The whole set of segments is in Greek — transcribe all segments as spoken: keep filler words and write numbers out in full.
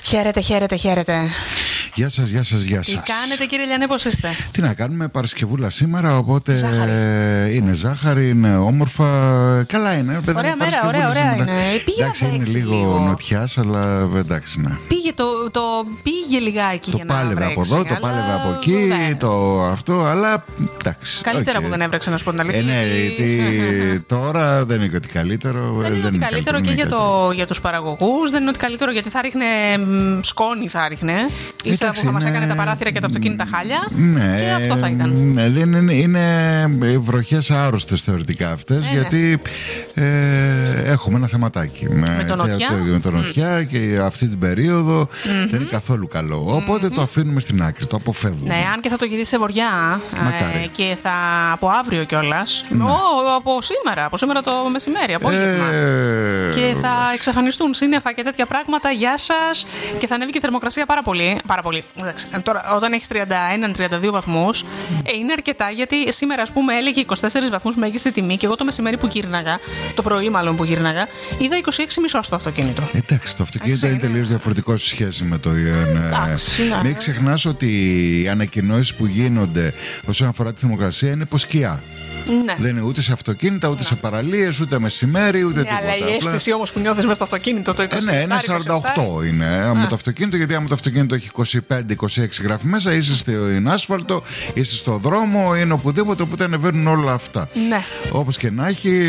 Χαίρετε, χαίρετε, χαίρετε. Γεια σας, γεια σας, γεια σας. Τι κάνετε, κύριε Λιανέ, πώς είστε? Τι να κάνουμε, Παρασκευούλα σήμερα, οπότε ζάχαρη. είναι ζάχαρη, είναι όμορφα. Καλά είναι. Ωραία είναι μέρα, ωραία, ωραία είναι. Πήγε εντάξει, να είναι βρέξει λίγο, λίγο. νοτιάς, αλλά εντάξει, ναι. Πήγε, το, το πήγε λιγάκι Το για να πάλευε βρέξει, από εδώ, το αλλά πάλευε από εκεί, ναι. το αυτό, αλλά εντάξει. Καλύτερα okay. που δεν έβρεξε, να σου πω την αλήθεια. Ε, ναι, γιατί... γιατί τώρα δεν είναι ότι καλύτερο. Δεν είναι ότι καλύτερο και για, το, για τους παραγωγούς, δεν είναι ότι καλύτερο γιατί θα ρίχνε σκόνη, θα ρίχνε. Ίσα που θα μας έκανε τα παράθυρα και τα αυτοκίνητα χάλια. Ναι, και αυτό θα ήταν. Ναι, δεν είναι, είναι βροχές άρρωστες θεωρητικά αυτές, ναι, γιατί ε, έχουμε ένα θεματάκι με, με τον νοτιά, με τον νοτιά mm. και αυτή την περίοδο mm-hmm. δεν είναι καθόλου καλό. Οπότε mm-hmm. το αφήνουμε στην άκρη, το αποφεύγουμε. Ναι, αν και θα το γυρίσει σε βορειά ε, και θα από αύριο κιόλας. Ναι. Ο, από σήμερα, από σήμερα το μεσημέρι, απόγευμα. Ε, και θα εξαφανιστούν σύννεφα και τέτοια πράγματα. Γεια σας. Και θα ανέβει και η θερμοκρασία πάρα πολύ. Πάρα πολύ. Τώρα, όταν έχεις τριάντα ένα με τριάντα δύο βαθμούς, ε, είναι αρκετά, γιατί σήμερα, ας πούμε, έλεγε είκοσι τέσσερις βαθμούς μέγιστη τιμή και εγώ το μεσημέρι που γύρναγα, το πρωί μάλλον που γύρναγα, είδα είκοσι έξι κόμμα πέντε στο αυτοκίνητο. Εντάξει, το αυτοκίνητο είναι τελείως διαφορετικό σε σχέση με το. Εντάξει, ναι. Μην ξεχνάς ότι οι ανακοινώσεις που γίνονται όσον αφορά τη θερμοκρασία είναι υποσκιά. Ναι. Δεν είναι ούτε σε αυτοκίνητα, ούτε ναι. σε παραλίες, ούτε μεσημέρι, ούτε ναι, τίποτα. Αλλά η αίσθηση όμως που νιώθεις μες στο αυτοκίνητο το είκοσι επτά, ε, ναι, είναι σαράντα οκτώ είναι α. με το αυτοκίνητο, γιατί άμα το αυτοκίνητο έχει είκοσι πέντε είκοσι έξι γράφει μέσα, είσαι στην άσφαλτο, είσαι στο δρόμο, είναι οπουδήποτε, οπότε ανεβαίνουν όλα αυτά. Ναι. Όπως και να έχει,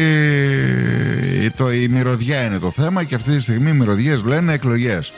το, η μυρωδιά είναι το θέμα και αυτή τη στιγμή οι μυρωδιές λένε εκλογές.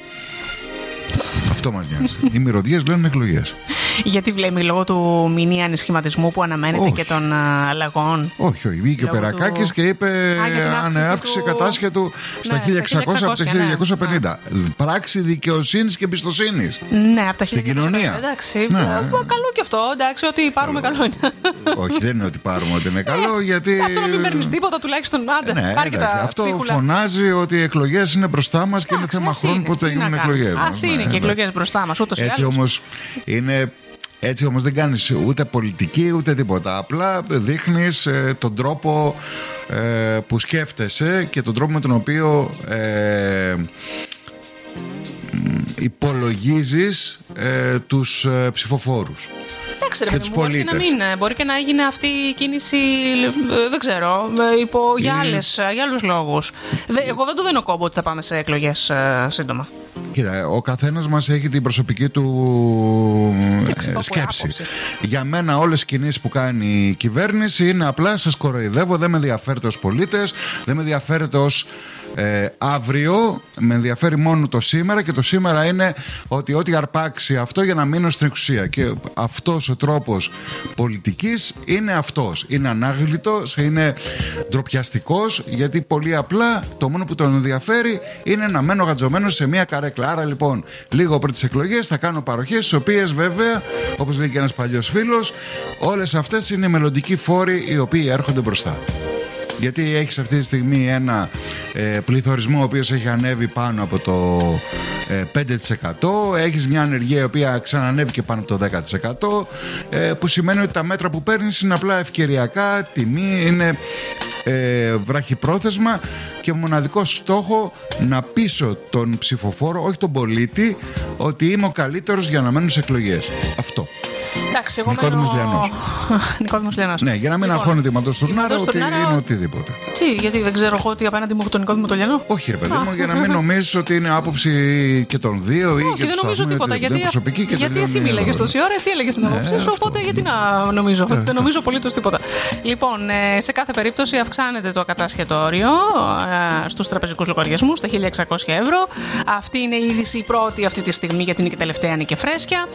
Αυτό μας νοιάζει. Οι μυρωδιές λένε εκλογές. Γιατί βλέπει λόγω του μηνύ ανισχυματισμού που αναμένεται όχι. και των uh, αλλαγών. Όχι, όχι. Βγήκε ο Περακάκης του... και είπε αν αύξησε του... κατάσχεια του στα ναι, χίλια εξακόσια από τα χίλια εννιακόσια πενήντα. Ναι. Πράξη δικαιοσύνης και εμπιστοσύνης. Ναι, από τα στην κοινωνία. Εντάξει. Ναι. Καλό και αυτό. Εντάξει, ότι πάρουμε καλό, καλό είναι. Όχι, δεν είναι ότι πάρουμε ότι είναι καλό, γιατί. Κάτι να μην παίρνει τίποτα τουλάχιστον. Άντε, ναι, πάρει και τα αυτό ψίχουλα. Φωνάζει ότι οι εκλογές είναι μπροστά μας και είναι θέμα χρόνου που θα γίνουν εκλογές. Α είναι και εκλογές μπροστά μας, ούτως ή άλλως. Έτσι όμως είναι. Έτσι όμως δεν κάνεις ούτε πολιτική ούτε τίποτα. Απλά δείχνεις ε, τον τρόπο ε, που σκέφτεσαι και τον τρόπο με τον οποίο ε, υπολογίζεις ε, τους ε, ψηφοφόρους. Εντάξει, ρε, μπορεί, και να μην, μπορεί και να έγινε αυτή η κίνηση, δεν ξέρω, υπό, για, άλλες, για άλλους λόγους. Εγώ δεν του δίνω κόμπο ότι θα πάμε σε εκλογές ε, σύντομα. Κοίτα, ο καθένας μας έχει την προσωπική του ε, σκέψη. Για μένα όλες οι κινήσεις που κάνει η κυβέρνηση είναι απλά σας κοροϊδεύω, δεν με ενδιαφέρεται ως πολίτες, δεν με ενδιαφέρεται ως ε, αύριο, με ενδιαφέρει μόνο το σήμερα και το σήμερα είναι ότι ό,τι αρπάξει αυτό για να μείνω στην εξουσία. Και αυτός ο τρόπος πολιτικής είναι αυτός. Είναι ανάγλυτος, είναι ντροπιαστικός, γιατί πολύ απλά το μόνο που τον ενδιαφέρει είναι να μένω γατζωμένος σε μια καρέκλα. Άρα λοιπόν, λίγο πριν τις εκλογές θα κάνω παροχές, τις οποίες βέβαια, όπως λέει και ένας παλιός φίλος, όλες αυτές είναι οι μελλοντικοί φόροι οι οποίοι έρχονται μπροστά. Γιατί έχεις αυτή τη στιγμή ένα ε, πληθωρισμό ο οποίος έχει ανέβει πάνω από το ε, πέντε τοις εκατό, έχεις μια ανεργία η οποία ξανανέβηκε πάνω από το δέκα τοις εκατό, ε, που σημαίνει ότι τα μέτρα που παίρνεις είναι απλά ευκαιριακά, τιμή, είναι ε, βραχυπρόθεσμα και μοναδικό στόχο να πείσω τον ψηφοφόρο, όχι τον πολίτη, ότι είμαι ο καλύτερος για να μένω σε εκλογές. Αυτό. Εντάξει, εγώ Νικόδημος μένω... Λιανός. Νικόδημος Λιανός. Ναι, για να μην λοιπόν, αγχώνεται η Μαντοστουρνάρα ότι τουρνάρα... είναι οτιδήποτε. Τι, γιατί δεν ξέρω εγώ ότι απέναντι μου έχω τον Νικόδημο τον Λιανό. Όχι, ρε παιδί μου, για να μην νομίζεις ότι είναι άποψη και των δύο ή όχι, και δεν νομίζω τίποτα. Γιατί, προσωπική και γιατί εσύ μίλαγες τόση ώρα, εσύ έλεγες την άποψή σου, οπότε γιατί να νομίζω. Δεν νομίζω απολύτως τίποτα. Λοιπόν, σε κάθε περίπτωση αυξάνεται το ακατάσχετο όριο στους τραπεζικούς λογαριασμούς στα χίλια εξακόσια ευρώ. Αυτή είναι η είδηση η πρώτη αυτή τη στιγμή, γιατί είναι και τελευταία, είναι και φρέσκια.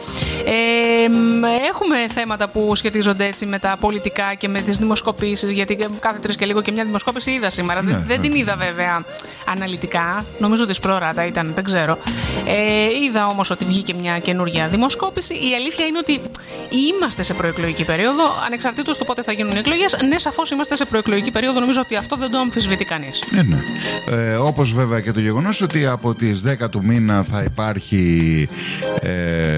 Έχουμε θέματα που σχετίζονται έτσι με τα πολιτικά και με τις δημοσκοπήσεις, γιατί κάθε τρεις και λίγο και μια δημοσκόπηση είδα σήμερα. Ναι, δεν, ναι. δεν την είδα βέβαια αναλυτικά, νομίζω ότι σπρώρατα ήταν, δεν ξέρω. Ε, είδα όμως ότι βγήκε μια καινούργια δημοσκόπηση. Η αλήθεια είναι ότι είμαστε σε προεκλογική περίοδο, ανεξαρτήτως του πότε θα γίνουν οι εκλογές. Ναι, σαφώς είμαστε σε προεκλογική περίοδο, νομίζω ότι αυτό δεν το αμφισβητεί κανείς. Ναι, ναι. Ε, όπως βέβαια και το γεγονός ότι από τις δέκα του μήνα θα υπάρχει ε,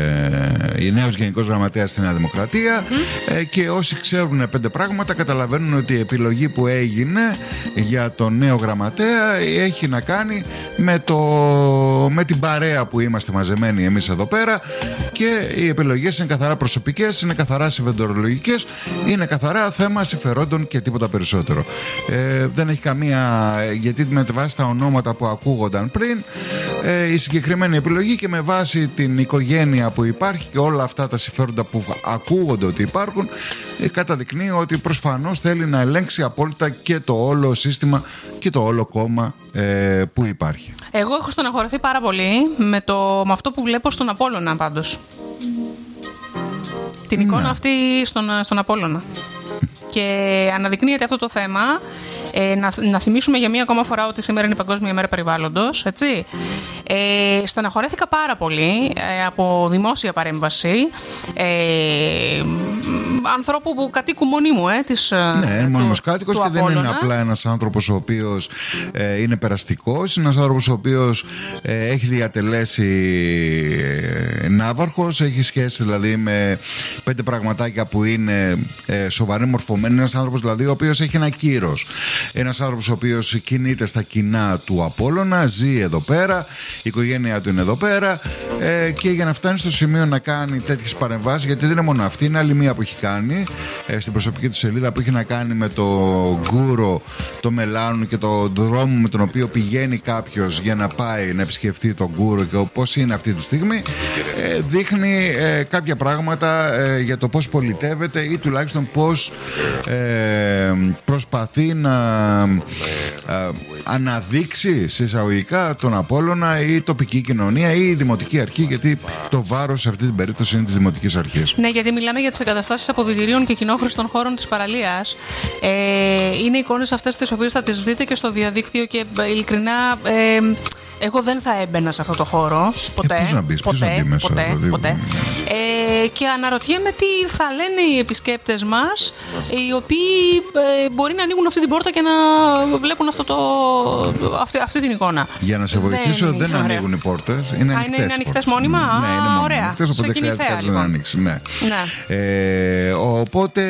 η νέος Γενικός Γραμματέας στη Νέα Δημοκρατία mm. ε, και όσοι ξέρουν πέντε πράγματα καταλαβαίνουν ότι η επιλογή που έγινε για τον νέο γραμματέα έχει να κάνει με, το, με την παρέα που είμαστε μαζεμένοι εμείς εδώ πέρα, και οι επιλογές είναι καθαρά προσωπικές, είναι καθαρά συμβεντορολογικές, είναι καθαρά θέμα συμφερόντων και τίποτα περισσότερο. Ε, δεν έχει καμία, γιατί με βάση τα ονόματα που ακούγονταν πριν, ε, η συγκεκριμένη επιλογή και με βάση την οικογένεια που υπάρχει και όλα αυτά τα συμφέροντα που ακούγονται ότι υπάρχουν, ε, καταδεικνύει ότι προσφανώς θέλει να ελέγξει απόλυτα και το όλο σύστημα και το όλο κόμμα ε, που υπάρχει. Εγώ έχω στεναχωρηθεί πάρα πολύ με, το, με αυτό που βλέπω στον Απόλλωνα πάντως. Την εικόνα ναι. αυτή στον, στον Απόλλωνα. Και αναδεικνύεται αυτό το θέμα. Ε, να, να θυμίσουμε για μία ακόμα φορά ότι σήμερα είναι η Παγκόσμια Μέρα Περιβάλλοντος, έτσι. Ε, στεναχωρέθηκα πάρα πολύ ε, από δημόσια παρέμβαση ε, ανθρώπου που κατοίκου μονίμου ε, της, ναι, μόνιμος κάτοικος και δεν είναι απλά ένας άνθρωπος ο οποίος ε, είναι περαστικός, είναι ένας άνθρωπος ο οποίος ε, έχει διατελέσει ε, ναύαρχος, έχει σχέση δηλαδή με πέντε πραγματάκια που είναι ε, σοβαρή μορφωμένοι, ένας άνθρωπος δηλαδή ο οποίος έχει ένα κύρος. Ένας άνθρωπος ο οποίος κινείται στα κοινά του Απόλλωνα, ζει εδώ πέρα, η οικογένειά του είναι εδώ πέρα, ε, και για να φτάνει στο σημείο να κάνει τέτοιες παρεμβάσεις, γιατί δεν είναι μόνο αυτή, είναι άλλη μία που έχει κάνει ε, στην προσωπική του σελίδα, που έχει να κάνει με το γκούρο, το μελάνου και το δρόμο με τον οποίο πηγαίνει κάποιος για να πάει να επισκεφτεί τον γκούρο και πώς είναι αυτή τη στιγμή. Ε, δείχνει ε, κάποια πράγματα ε, για το πώς πολιτεύεται ή τουλάχιστον πώς ε, προσπαθεί να Α, αναδείξει σε εισαγωγικά τον Απόλλωνα ή η τοπική κοινωνία ή η δημοτική αρχή, γιατί το βάρος σε αυτή την περίπτωση είναι της δημοτικής αρχής. Ναι, γιατί μιλάμε για τις εγκαταστάσεις αποδυτηρίων και κοινόχρηστων χώρων της παραλίας. Ε, είναι εικόνες αυτές τις οποίες θα τις δείτε και στο διαδίκτυο και ειλικρινά ε, εγώ δεν θα έμπαινα σε αυτό το χώρο ποτέ. Ε, πώς να μπεις, ποτέ, πώς να μπει μέσα, ποτέ, δηλαδή, ποτέ. Ε, και αναρωτιέμαι τι θα λένε οι επισκέπτες μας, οι οποίοι ε, μπορεί να ανοίγουν αυτή την πόρτα και να βλέπουν αυτό το, αυτή, αυτή την εικόνα. Για να σε βοηθήσω, δεν, δεν ανοίγουν οι πόρτες. Είναι ανοιχτές. Είναι ανοιχτές μόνιμα. Ναι, είναι μόνιμα. Ωραία. Ανοιχτές, οπότε δεν χρειάζεται κάποιος να ανοίξει. Ναι. Ναι. Ε, οπότε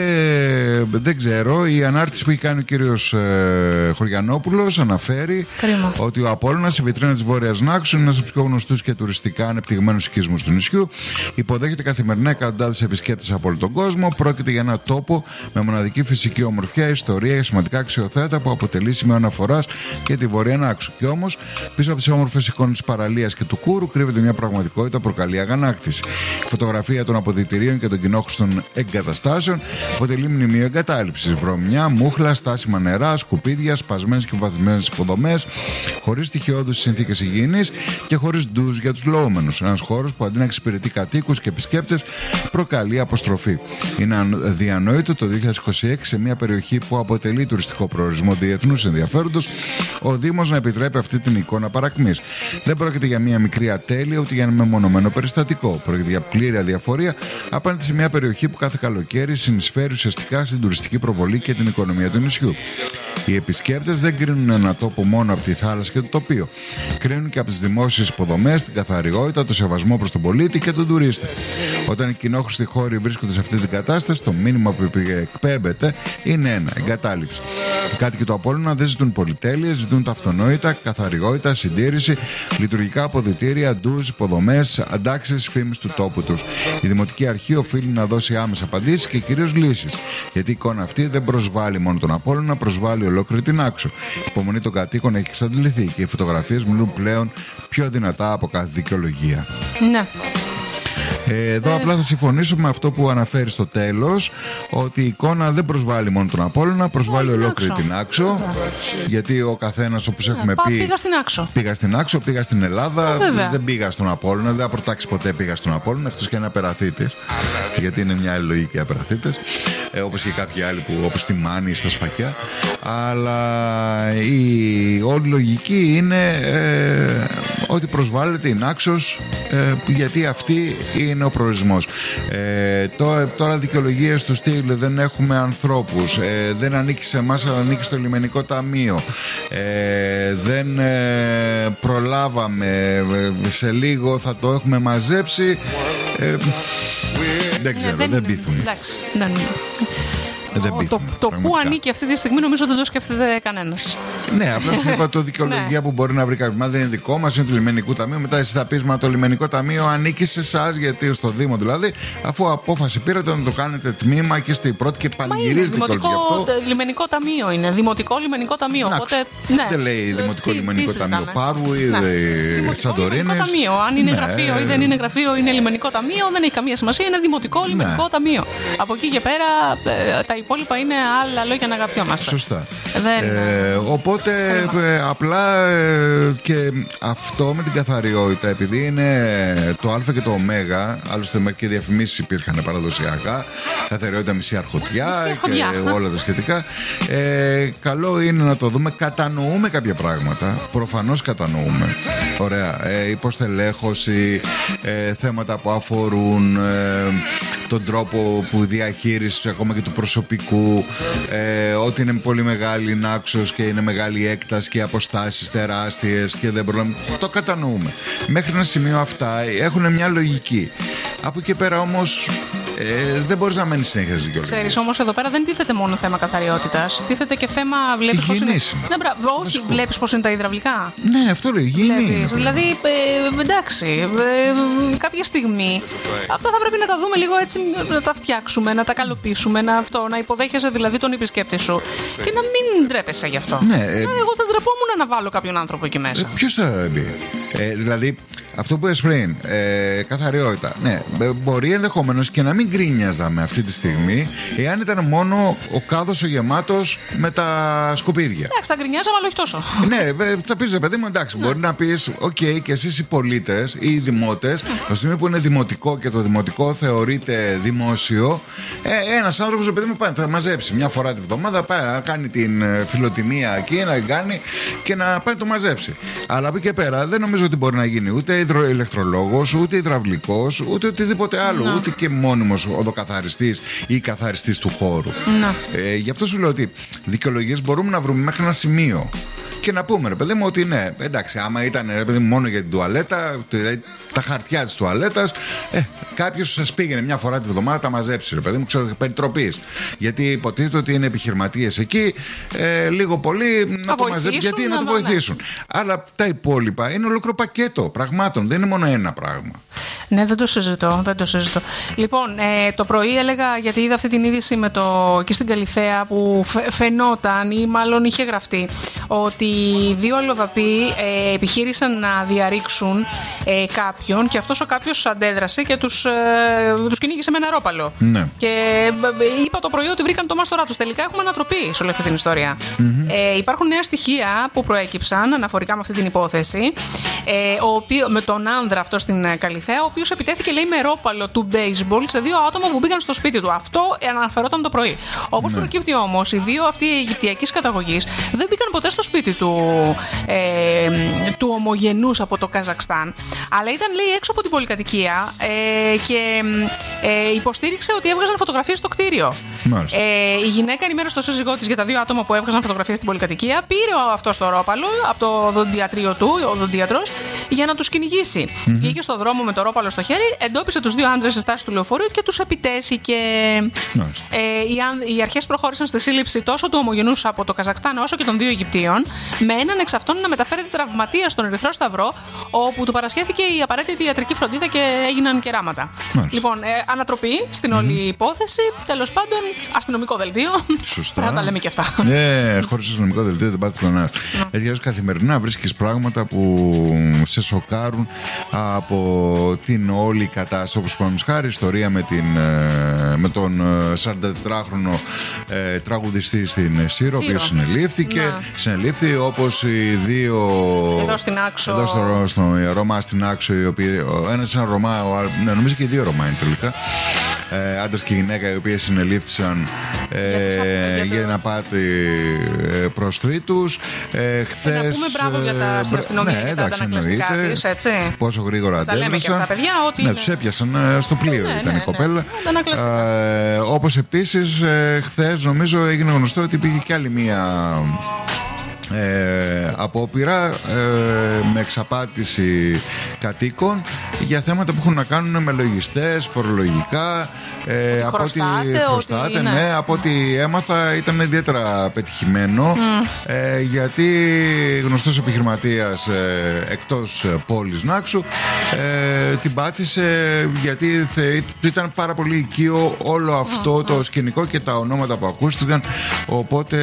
δεν ξέρω. Η ανάρτηση που έχει κάνει ο κύριος ε, Χωριανόπουλος αναφέρει Κρίμα. ότι ο Απόλλωνας, η βιτρίνα της Βόρειας Νάξου, είναι ένας από τους πιο γνωστούς και τουριστικά ανεπτυγμένους οικισμούς του νησιού. Υποδέχεται καθημερινά εκατοντάδες επισκέπτες από όλο τον κόσμο. Πρόκειται για ένα τόπο με μοναδική φυσική ομορφιά, ιστορία και σημαντικά αξιοθέατα που αποτελεί σημείο αναφοράς για τη Βόρεια Νάξου. Κι όμως, πίσω από τις όμορφες εικόνες της παραλίας και του Κούρου, κρύβεται μια πραγματικότητα που προκαλεί αγανάκτηση. Η φωτογραφία των αποδυτηρίων και των κοινόχρηστων εγκαταστάσεων αποτελεί μνημείο εγκατάλειψης. Βρωμιά, μούχλα, στάσιμα νερά, σκουπίδια, σπασμένες και βαθισμένες υποδομές, χωρίς στοιχειώδους συνθήκες υγιεινής και χωρίς ντουζ για τους λοούμενους. Ένας χώρος που αντί να εξυπηρετεί κατοίκους και επισκέπτες, προκαλεί αποστροφή. Είναι αδιανόητο το δύο χιλιάδες είκοσι έξι, σε μια περιοχή που αποτελεί τουριστικό προορισμό διεθνούς ενδιαφέροντος, ο Δήμος να επιτρέπει αυτή την εικόνα παρακμής. Δεν πρόκειται για μια μικρή ατέλεια ούτε για ένα μεμονωμένο περιστατικό. Πρόκειται για πλήρη αδιαφορία απέναντι σε μια περιοχή που κάθε καλοκαίρι συνεισφέρει ουσιαστικά στην τουριστική προβολή και την οικονομία του νησιού. Οι επισκέπτες δεν κρίνουν ένα τόπο μόνο από τη θάλασσα και το τοπίο. Κρίνουν και από τις δημόσιες υποδομές, την καθαριότητα, το σεβασμό προς τον πολίτη και τον τουρίστη. Όταν οι κοινόχρηστοι χώροι βρίσκονται σε αυτή την κατάσταση, το μήνυμα που εκπέμπεται είναι ένα: εγκατάλειψη. Οι κάτοικοι του Απόλλωνα δεν ζητούν πολυτέλειες, ζητούν τα αυτονόητα, καθαριότητα, συντήρηση, λειτουργικά αποδυτήρια, ντουζ, υποδομές, αντάξεις φήμης του τόπου τους. Η Δημοτική Αρχή οφείλει να δώσει άμεσα απαντήσεις και κυρίως λύσεις. Γιατί η εικόνα αυτή δεν προσβάλλει μόνο τον Απόλλωνα, προσβάλλει ολόκληρη την Άξο. Η υπομονή των κατοίκων έχει εξαντληθεί και οι φωτογραφίες μιλούν πλέον πιο δυνατά από κάθε δικαιολογία. Ναι. Εδώ ε... απλά θα συμφωνήσω με αυτό που αναφέρει στο τέλος, ότι η εικόνα δεν προσβάλλει μόνο τον Απόλλωνα, προσβάλλει ολόκληρη την Άξο. Γιατί ο καθένας, όπως έχουμε ε, πει. Πήγα στην Άξο. Πήγα στην Άξο, πήγα στην Ελλάδα. Ε, δεν πήγα στον Απόλλωνα, δεν θα προτάξει ποτέ πήγα στον Απόλλωνα, εκτός και ένα περαθήτης. Γιατί είναι μια άλλη λογική απεραθήτες. Ε, όπως και κάποιοι άλλοι που, όπως τη Μάνη στα Σφακιά. Αλλά η όλη λογική είναι ε, ότι προσβάλλεται η Νάξος, ε, γιατί αυτή είναι ο προορισμός. Ε, το, τώρα δικαιολογίες του στυλ δεν έχουμε ανθρώπους, ε, δεν ανήκει σε εμάς αλλά ανήκει στο λιμενικό ταμείο, ε, δεν ε, προλάβαμε, ε, σε λίγο θα το έχουμε μαζέψει, ε, δεν ξέρω, ναι, δεν, δεν πείθουν. Εντάξει, δεν, δεν το, το, το πού ανήκει αυτή τη στιγμή νομίζω δεν το σκέφτεται κανένας. Ναι, απλά σου είπα το δικαιολογία που μπορεί να βρει κάποιο. Μα δεν είναι δικό μας, είναι του λιμενικού ταμείου. Μετά εσύ θα πεις, μα το λιμενικό ταμείο ανήκει σε εσάς, γιατί στο Δήμο δηλαδή, αφού απόφαση πήρατε να το κάνετε τμήμα και στην πρώτη και πανηγυρίζετε κιόλας γι' αυτό. Λιμενικό ταμείο είναι. Δημοτικό λιμενικό ταμείο. Να, οπότε, ναι. Δεν λέει Δημοτικό λιμενικό ταμείο Πάβου ή Σαντορίνης. Δημοτικό ταμείο. Αν είναι ναι. γραφείο ή δεν είναι γραφείο, είναι λιμενικό ταμείο, δεν έχει καμία σημασία. Είναι δημοτικό λιμενικό ναι. ταμείο. Από εκεί και πέρα τα υπόλοιπα είναι άλλα λόγια να αγαπιόμαστε. Σωστά. Δεν... Ε, οπότε ε, απλά ε, και αυτό με την καθαριότητα, επειδή είναι το Α και το Ω, άλλωστε και διαφημίσεις υπήρχαν παραδοσιακά, καθαριότητα μισή αρχοντιά, μισή αρχοντιά και όλα τα σχετικά. Ε, καλό είναι να το δούμε. Κατανοούμε κάποια πράγματα. Προφανώς κατανοούμε. Ωραία. Ε, υποστελέχωση, ε, θέματα που αφορούν ε, τον τρόπο που διαχείρισης ακόμα και του προσωπικού, ε, ότι είναι πολύ μεγάλη νάξος και είναι μεγάλη έκταση και αποστάσεις τεράστιες και δεν μπορούμε. Το κατανοούμε. Μέχρι ένα σημείο αυτά έχουν μια λογική. Από εκεί πέρα όμως ε, δεν μπορείς να μένεις συνέχεια στις δικαιολογίες. Ξέρεις, όμως εδώ πέρα δεν τίθεται μόνο θέμα καθαριότητας. Τίθεται και θέμα. Βλέπεις πώς είναι. Ναι, μπρα... Όχι, βλέπεις πώς είναι τα υδραυλικά. Ναι, αυτό λέει. Υγιεινή. Δηλαδή, ε, εντάξει, ε, κάποια στιγμή αυτά θα πρέπει να τα δούμε λίγο έτσι, να τα φτιάξουμε, να τα καλοποιήσουμε, να, αυτό, να υποδέχεσαι δηλαδή τον επισκέπτη σου και να μην ντρέπεσαι γι' αυτό. Ναι, ε, εγώ θα ντρεπόμουν να βάλω κάποιον άνθρωπο εκεί μέσα. Ε, ποιος θα μπει. Ε, δηλαδή, αυτό που είπες πριν, ε, καθαριότητα. Ναι, μπορεί ενδεχομένως και να μην γκρίνιαζαμε αυτή τη στιγμή, εάν ήταν μόνο ο κάδος ο γεμάτος με τα σκουπίδια. Εντάξει, θα γκρινιάζαμε, αλλά όχι τόσο. Ναι, θα πεις, παιδί μου, εντάξει, ναι. Μπορεί να πεις, οκ, okay, και εσείς οι πολίτες ή οι δημότες, mm. τη στιγμή που είναι δημοτικό και το δημοτικό θεωρείται δημόσιο, ε, ένας άνθρωπος, παιδί μου, πάει, θα μαζέψει μια φορά τη βδομάδα, πάει να κάνει την φιλοτιμία εκεί, να κάνει και να πάει να το μαζέψει. Αλλά από εκεί και πέρα δεν νομίζω ότι μπορεί να γίνει ούτε ηλεκτρολόγος, ούτε υδραυλικός, ούτε οτιδήποτε άλλο, no. ούτε και μόνιμος οδοκαθαριστής ή καθαριστής του χώρου. No. Ε, γι' αυτό σου λέω ότι δικαιολογίες μπορούμε να βρούμε μέχρι ένα σημείο. Και να πούμε, ρε παιδί μου, ότι ναι, εντάξει, άμα ήταν ρε παιδί μου μόνο για την τουαλέτα, τα χαρτιά της τουαλέτας, ε, κάποιος σας πήγαινε μια φορά τη βδομάδα τα μαζέψει, ρε παιδί μου, ξέρω, περιτροπής. Γιατί υποτίθεται ότι είναι επιχειρηματίες εκεί, ε, λίγο πολύ να, να το μαζέψουν, γιατί να, να το βοηθήσουν. Ναι. Αλλά τα υπόλοιπα είναι ολόκληρο πακέτο πραγμάτων, δεν είναι μόνο ένα πράγμα. Ναι, δεν το συζητώ, δεν το συζητώ. Λοιπόν, ε, το πρωί έλεγα, γιατί είδα αυτή την είδηση με το, εκεί στην Καλιθέα που φαινόταν ή μάλλον είχε γραφτεί, ότι δύο αλλοδαποί ε, επιχείρησαν να διαρρήξουν ε, κάποιον και αυτός ο κάποιος αντέδρασε και τους, ε, τους κυνήγησε με ένα ρόπαλο. Ναι. Και ε, είπα το πρωί ότι βρήκαν το μάστορά τους. Τελικά έχουμε ανατροπή σε όλη αυτή την ιστορία. Mm-hmm. Ε, υπάρχουν νέα στοιχεία που προέκυψαν αναφορικά με αυτή την υπόθεση, ε, ο οποίο, με τον άνδρα αυτό στην Καλιθέα, ο οποίος επιτέθηκε, λέει, με ρόπαλο του baseball σε δύο άτομα που μπήκαν στο σπίτι του. Αυτό αναφερόταν το πρωί. Όπως ναι. προκύπτει όμως, οι δύο αυτοί Αιγυπτιακής καταγωγής δεν μπήκαν ποτέ στο σπίτι του, ε, του ομογενούς από το Καζακστάν, αλλά ήταν, λέει, έξω από την πολυκατοικία ε, και ε, υποστήριξε ότι έβγαζαν φωτογραφίες στο κτίριο. Ε, η γυναίκα ενημέρωσε το σύζυγό της για τα δύο άτομα που έβγαζαν φωτογραφίες στην πολυκατοικία, πήρε αυτό το ρόπαλο από το δοντιατρίο του, ο δοντίατρος, για να τους κυνηγήσει. Mm-hmm. Βγήκε στο δρόμο με το ρόπαλο στο χέρι, εντόπισε τους δύο άντρες σε στάση του λεωφορείου και τους επιτέθηκε. Ε, οι, οι αρχές προχώρησαν στη σύλληψη τόσο του ομογενούς από το Καζακστάν όσο και των δύο Αιγυπτίων, με έναν εξ αυτών να μεταφέρεται τραυματία στον Ερυθρό Σταυρό, όπου του παρασχέθηκε η απαραίτητη ιατρική φροντίδα και έγιναν κεράματα. Μάλιστα. Λοιπόν, ε, ανατροπή στην όλη mm-hmm. υπόθεση. Τέλος πάντων, αστυνομικό δελτίο. Σωστά. Να τα λέμε και αυτά. Ναι, χωρίς αστυνομικό δελτίο δεν πάτε πουθενά. Έτσι, καθημερινά βρίσκεις πράγματα που σε σοκάρουν από την όλη κατάσταση. Όπως πάμε χάρη, ιστορία με, την, με τον σαραντατετράχρονο ε, τραγουδιστή στην Σύρο, ο οποίος συνελήφθηκε. Να. Συνελήφθη όπως οι δύο. Εδώ στην Άξο. Εδώ στο, στο Ρωμά στην Άξο, οι οποίοι, ο ένας είναι Ρωμά, ο, ναι, νομίζω και οι δύο Ρωμά είναι τελικά. Ε, άντρας και γυναίκα, οι οποίοι συνελήφθησαν ε, για να πάτε ε, προς τρίτους. Ε, χθες, ε, να πούμε μπράβο για τα στην αστυνομία, ναι, και τα αντανακλαστικά της, έτσι. Πόσο γρήγορα αντέδρασαν. Τα λέμε και αυτά, παιδιά, ότι ναι, είναι... τους έπιασαν ε, στο πλοίο, ναι, ήταν ναι, η κοπέλα. Ναι, ε, όπως επίσης ε, χθες νομίζω έγινε γνωστό ότι πήγε κι άλλη μία ε, απόπειρα ε, με εξαπάτηση κατοίκων για θέματα που έχουν να κάνουν με λογιστές, φορολογικά. Ε, από ό,τι χρωστάτε, ότι, ναι. ναι, από ό,τι έμαθα ήταν ιδιαίτερα πετυχημένο mm. ε, γιατί γνωστός επιχειρηματίας ε, εκτός πόλης Νάξου ε, την πάτησε γιατί θε, ήταν πάρα πολύ οικείο όλο αυτό mm. το σκηνικό και τα ονόματα που ακούστηκαν, οπότε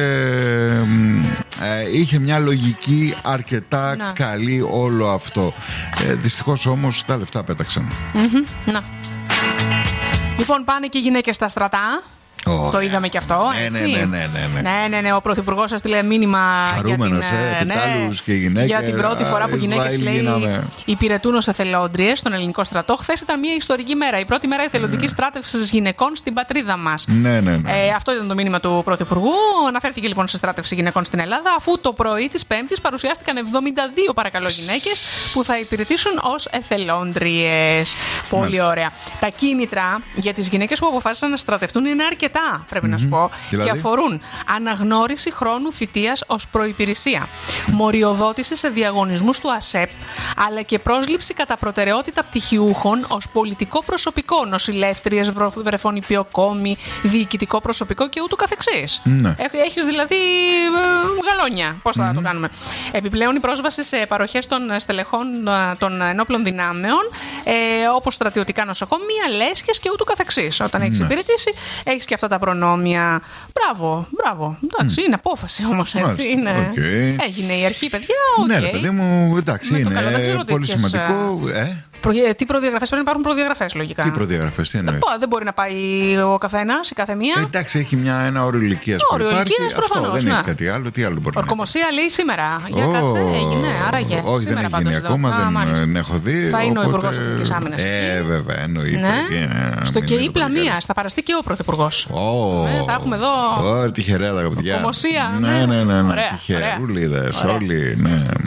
ε, είχε μια λογική αρκετά να. καλή όλο αυτό. Ε, δυστυχώς όμως τα λεφτά πέταξαν. Mm-hmm. Να. Λοιπόν, πάνε και οι γυναίκες στα στρατά. Oh, το είδαμε και αυτό, ναι, έτσι. Ναι, ναι, ναι, ναι, ναι. ναι, ναι, ναι. Ο Πρωθυπουργός σας στείλε μήνυμα χαρούμενος, για την, ε, ναι, και γυναίκες, για την πρώτη φορά που γυναίκες, λέει, γίναμε. υπηρετούν ως εθελόντριες στον ελληνικό στρατό. Χθες ήταν μια ιστορική μέρα, η πρώτη μέρα εθελοντικής mm. στράτευσης γυναικών στην πατρίδα μας. Ναι, ναι, ναι. Ε, αυτό ήταν το μήνυμα του Πρωθυπουργού. Αναφέρθηκε λοιπόν σε στράτευση γυναικών στην Ελλάδα, αφού το πρωί της Πέμπτης παρουσιάστηκαν εβδομήντα δύο παρακαλώ γυναίκες που θα υπηρετήσουν ως εθελόντριες. Πολύ Μάλιστα. ωραία. Τα κίνητρα για τις γυναίκες που αποφάσισαν να στρατευτούν είναι αρκετά, πρέπει mm-hmm. να σου πω. Δηλαδή? Και αφορούν αναγνώριση χρόνου θητείας ως προϋπηρεσία, μοριοδότηση σε διαγωνισμούς του ΑΣΕΠ, αλλά και πρόσληψη κατά προτεραιότητα πτυχιούχων ως πολιτικό προσωπικό, νοσηλεύτριες, βρεφονιπιοκόμοι, διοικητικό προσωπικό και ούτου καθεξής. Ναι. Έχεις δηλαδή ε, γαλόνια. Πώς θα mm-hmm. το κάνουμε. Επιπλέον η πρόσβαση σε παροχές των στελεχών των ενόπλων δυνάμεων, ε, όπως στρατιωτικά νοσοκομεία, λέσχες και ούτου καθεξής. Όταν έχεις ναι. υπηρετήσει, έχεις και αυτά τα προνόμια. Μπράβο, μπράβο. Εντάξει, mm. είναι απόφαση όμως, έτσι. Είναι... Okay. Έγινε η αρχή, παιδιά. Okay. Ναι, ρε παιδί μου, εντάξει, με είναι καλό, πολύ σημαντικό. Ε? Τι προδιαγραφές πρέπει να υπάρχουν, προδιαγραφές λογικά. Τι προδιαγραφές, τι εννοείς? Δεν μπορεί να πάει ο καθένας, η καθεμία. Ε, εντάξει, έχει μια, ένα όριο ηλικίας που υπάρχει. Αυτό δεν ναι. έχει κάτι άλλο. Τι άλλο μπορεί να Ορκομοσία λέει σήμερα. Για oh, κάτσε, έγινε. Άραγε. Όχι, δεν έχει γίνει ακόμα, δεν έχω δει. Θα είναι ο Υπουργός Εθνικής Άμυνας. Ε, βέβαια, εννοείται. Στο ΚΕΙ Πλαμίας θα παραστεί και ο Πρωθυπουργός. Θα έχουμε εδώ. Ω, τυχερέα τα παιδιά. Ορκομοσία. Ναι, ναι, ναι. Τυχερούλιδες όλοι.